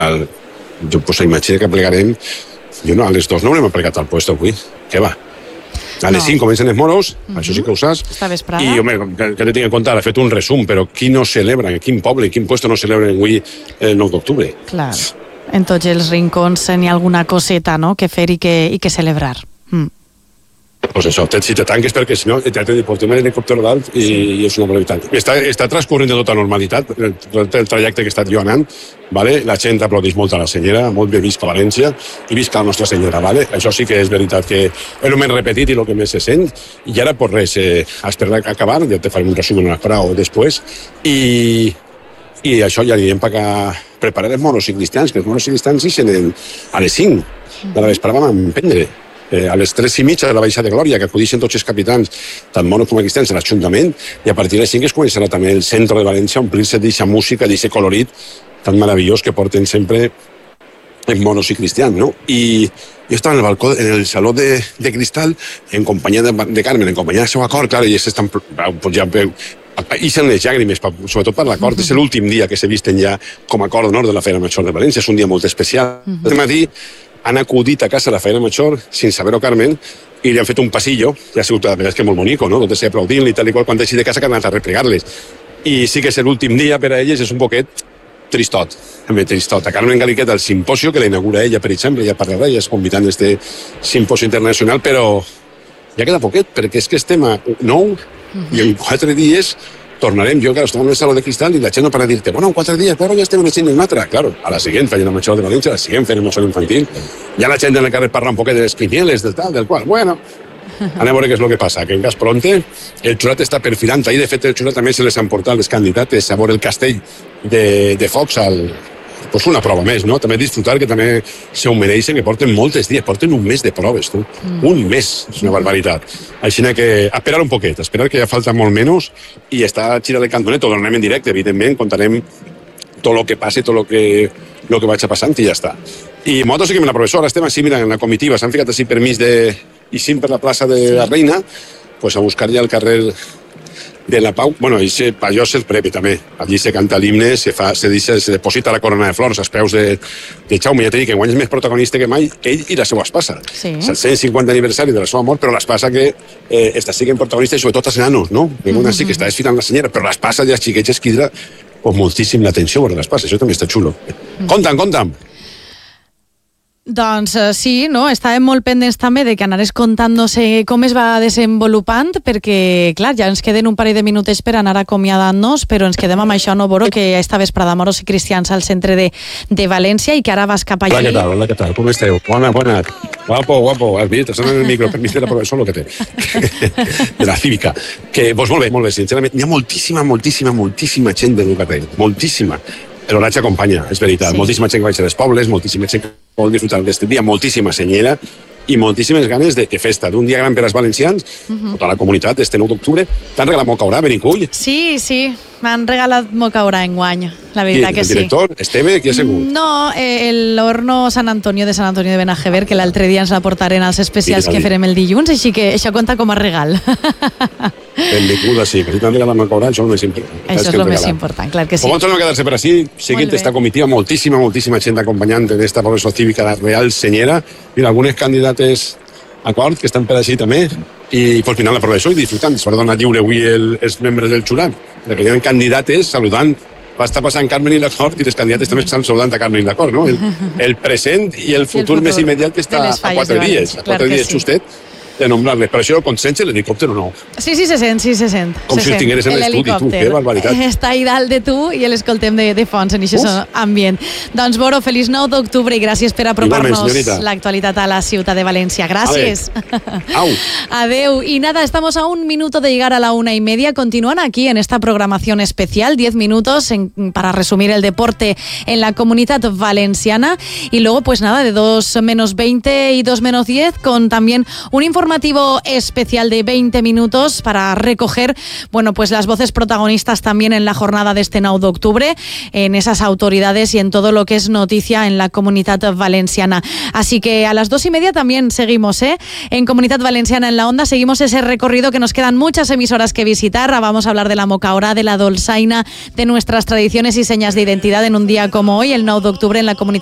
jo pues, imagino que plegarem. Jo no, a les 2 no haurem plegat al puesto avui. Què va? A les 5 comencen els moros, això sí que ho saps. Esta vesprada. I, home, que te tinc en compte, ha fet un resum, però qui no celebra, en quin poble, en quin puesto no celebra avui el 9 d'octubre? Clar, en tots els rincons n'hi ha alguna coseta, no?, que fer i que celebrar. Pues això, si te tanques perquè si no ja te portem l'helicòpter dalt i és una probabilitat. Està transcorrent de tota normalitat el trajecte que he estat jo anant, vale? La gent aplaudeix molt a la senyera, molt bé visca València i visca la nostra senyora, vale? Això sí que és veritat que és el més repetit i el que més se sent, i ara pues res, a esperar a acabar, ja te farem un resum en la o després, i això ja anirem per preparar els monociclistians, que els monociclistians ixen a les 5 de la vesprada vam emprendre. A les 3:30 de la Baixa de Glòria, que acudixen tots els capitans, tant monos com cristians, a l'Ajuntament, i a partir de 5 es començarà també el centre de València a omplir-se d'aquesta música, d'aquest colorit tan meravellós que porten sempre en monos i cristians, no? I jo estava en el balcó, en el saló de cristal, en companyia de Carmen, en companyia del seu acord, clar, i estan ja ixen les llàgrimes, sobretot per l'acord. És l'últim dia que se visten ja com a acord d'honor de la Fera Major de València, és un dia molt especial. Aquest matí han acudit a casa de la Fera Major, sin saber-ho, Carmen, i li han fet un passillo, i ha sigut, la veritat, que molt bonico, no? Tot aplaudint-li i tal i qual, quan deixi de casa que han anat a replegar-les. I sí que és l'últim dia per a elles, és un poquet tristot, tristot. A Carmen Galiquet, el simposio, que l'inaugura ella, per exemple, ja parlarà, ja és convidant d'este simposio internacional, però ja queda poquet, perquè és que estem a 9 i en 4 dies tornarem. Jo, claro, estem en el saló de cristal i la gent no para dir-te, bueno, en 4 dies, però ja estem en el cine Matra. Claro, a la siguiente falla la Major de València, a la siguiente falla la Major infantil. Ja la gent en el carrer parla un poquet de les quinieles, del tal, del qual. Bueno, anem a veure què és el que passa, que en cas pronte el xurat està perfilant. Ahir, de fet, el xurat també se les han portat les candidates a veure el castell de Fox pues una prova més, no? També disfrutar, que també se ho mereixen, que porten molts dies, porten un mes de proves, tu. Un mes, és una barbaritat. Així que esperar un poquet, esperar que ja falta molt menys, i està Xira de Cantonet, ho donarem en directe, evidentment, contarem tot el que passi, tot el que vagi passant i ja està. I nosaltres seguim la professora, estem així, mira, en la comitiva, s'han ficat així permís i sim per la plaça de la Reina, pues a buscar ja el carrer de la Pau. Bueno, allò és el previ també. Allí se canta l'himne, se deposita la corona de flors als peus de Jaume. Ja t'he dit que enguany és més protagonista que mai ell i la seva espasa. Sí. És el 150 aniversari de la seva mort, però l'espasa que està sent protagonista, i sobretot els nanos, no? Una sí que està desfilant la senyora, però l'espasa de les xiquets crida moltíssim l'atenció per l'espasa. Això també està xulo. Conta'm. Doncs sí, no? Estàvem molt pendents també de que anares contant-nos com es va desenvolupant, perquè, clar, ja ens queden un parell de minutets per anar acomiadant-nos, però ens quedem amb això, no, Boro, que esta vesprada moros i cristians al centre de València i que ara vas cap allí. Hola, què tal? Com esteu? Bona. Guapo. Has vist? Estàs en el micro, permís de la professora, el que té. De la cívica. Que, doncs molt bé, sincerament, hi ha moltíssima gent del carrer, moltíssima. L'oratge acompanya, és veritat. Sí. Moltíssima gent que va als pobles, moltíssima gent que vol disfrutar d'aquest dia, moltíssima senyera i moltíssimes ganes de festa, d'un dia gran per als valencians, tota la comunitat, este 9 d'octubre. T'han regalat mocaurà, Benicull? Sí, m'han regalat mocaurà enguany, la veritat que sí. El director, Esteve, qui ha sigut? No, l'Horno Sant Antonio de Benajever, que l'altre dia ens la portaren als especials que farem el dilluns, així que això compta com a regal. Benvinguda, sí, que si t'han regalat mocaurà, això és el més important. Això és el més important, clar que sí. Com tornem a quedar-se per així, seguint esta comitiva, moltíssima gent acompanyant en esta professora cívica de Real Senyera. Mira, algunes candidates acord que estan per així també, i pues final la professora i disfrutant. Es va donar lliure avui els membres del jurat, perquè hi ha candidates saludant. Va estar passant Carmen i l'acord i les candidates també estan saludant a Carmen i l'acord, no? El present i el futur més immediat que està a 4 dies, justet de nombrar-les. Per això el consens l'helicòpter o no? Sí, se sent. Com si el tingueres en l'estudi, tu, que barbaritat. Està ahí dalt de tu i l'escoltem de fons en aquest ambient. Doncs, Boro, feliç 9 d'octubre i gràcies per apropar-nos l'actualitat a la ciutat de València. Gracias. Au. Adeu. Y nada, estamos a un minuto de llegar a la 1:30. Continúan aquí en esta programación especial, 10 minutos para resumir el deporte en la comunidad valenciana. Y luego, pues nada, de 2 menos 20 y 2 menos 10, con también un informativo informativo especial de 20 minutos para recoger, bueno, pues las voces protagonistas también en la jornada de este 9 d'octubre, en esas autoridades y en todo lo que es noticia en la Comunitat Valenciana. Así que a las 2:30 también seguimos, en Comunitat Valenciana en la Onda, seguimos ese recorrido que nos quedan muchas emisoras que visitar. Vamos a hablar de la Mocaora, de la dolçaina, de nuestras tradiciones y señas de identidad en un día como hoy, el 9 d'octubre en la Comunitat